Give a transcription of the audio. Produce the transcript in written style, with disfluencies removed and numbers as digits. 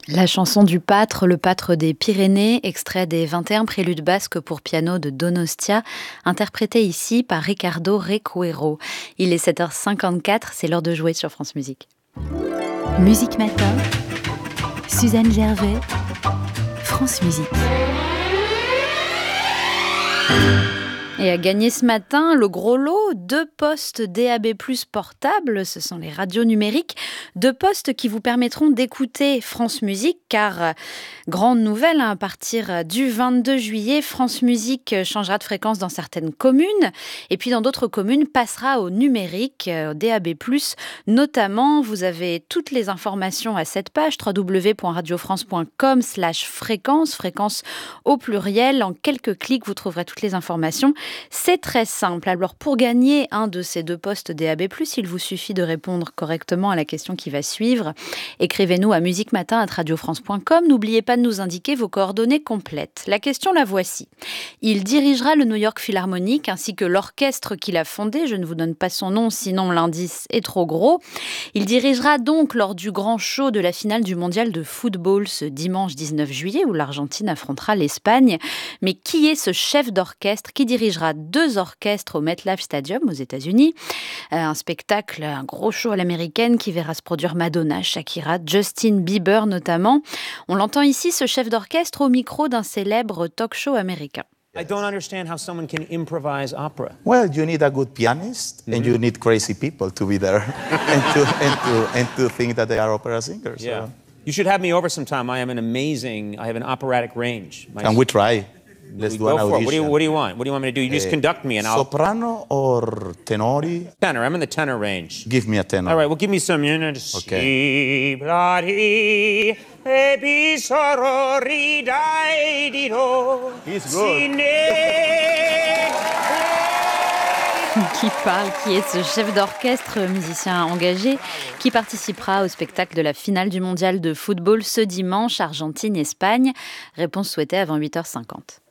La chanson du Pâtre, le Pâtre des Pyrénées, extrait des 21 préludes basques pour piano de Donostia, interprété ici par Ricardo Recuero. Il est 7h54, c'est l'heure de jouer sur France Musique. Musique Matin, Suzanne Gervais, France Musique. Et à gagner ce matin, le gros lot, 2 postes DAB+ portables, ce sont les radios numériques, 2 postes qui vous permettront d'écouter France Musique, car grande nouvelle, à partir du 22 juillet, France Musique changera de fréquence dans certaines communes, et puis dans d'autres communes passera au numérique, au DAB+. Notamment, vous avez toutes les informations à cette page, www.radiofrance.com/fréquence, fréquence au pluriel. En quelques clics, vous trouverez toutes les informations. C'est très simple. Alors, pour gagner un de ces 2 postes DAB+, il vous suffit de répondre correctement à la question qui va suivre. Écrivez-nous à musiquematin@radiofrance.com. N'oubliez pas de nous indiquer vos coordonnées complètes. La question, la voici. Il dirigera le New York Philharmonic ainsi que l'orchestre qu'il a fondé. Je ne vous donne pas son nom, sinon l'indice est trop gros. Il dirigera donc lors du grand show de la finale du mondial de football ce dimanche 19 juillet où l'Argentine affrontera l'Espagne. Mais qui est ce chef d'orchestre qui dirigera 2 orchestres au MetLife Stadium aux États-Unis? Un spectacle, un gros show à l'américaine qui verra se produire Madonna, Shakira, Justin Bieber notamment. On l'entend ici, ce chef d'orchestre, au micro d'un célèbre talk-show américain. I don't understand how someone can improvise opera. Well, you need a good pianist, and you need crazy people to be there and to think that they are opera singers. Yeah. You should have me over sometime. I have an operatic range. Can we try? Let's do an audition. What do you want? What do you want me to do? You just conduct me and I'll... Soprano or tenori? Tenor. I'm in the tenor range. Give me a tenor. All right, well, give me some... Okay. He's good. Qui parle, qui est ce chef d'orchestre, musicien engagé, qui participera au spectacle de la finale du mondial de football ce dimanche, Argentine-Espagne. Réponse souhaitée avant 8h50.